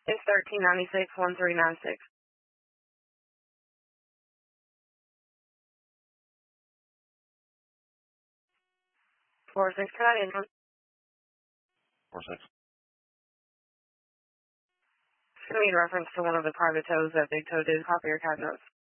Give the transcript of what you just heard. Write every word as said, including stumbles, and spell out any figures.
It's thirteen ninety-six, one three nine six. Four six, can I in? Four six. It's going to be in reference to one of the private tows that Big Toe did. Copy your cat notes.